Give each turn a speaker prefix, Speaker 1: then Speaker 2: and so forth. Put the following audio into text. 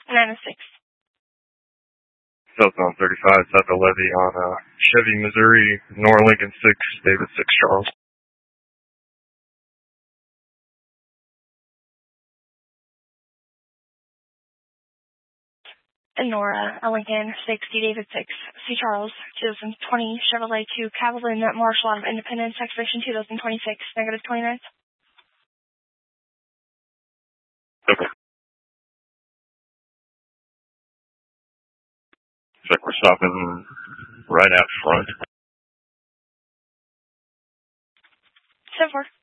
Speaker 1: 906.
Speaker 2: Southbound 35, south of Levy on Chevy, Missouri, Nora Lincoln 6, David 6, Charles.
Speaker 1: And Nora Lincoln 60, David 6, C. Charles, 2020 Chevrolet 2 Cavalier Marshall out of Independence, expiration 2026, negative 20 minutes.
Speaker 2: Okay. Looks like we're stopping right out front.
Speaker 1: 7-4.